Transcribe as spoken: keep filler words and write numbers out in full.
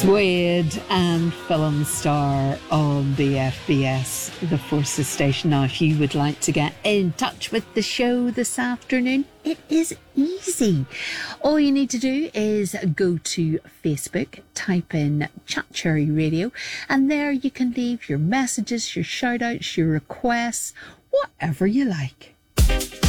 Suede and film star on the F B S, the Forces station. Now, if you would like to get in touch with the show this afternoon, it is easy. All you need to do is go to Facebook, type in Chat Cherry Radio, and there you can leave your messages, your shout outs, your requests, whatever you like.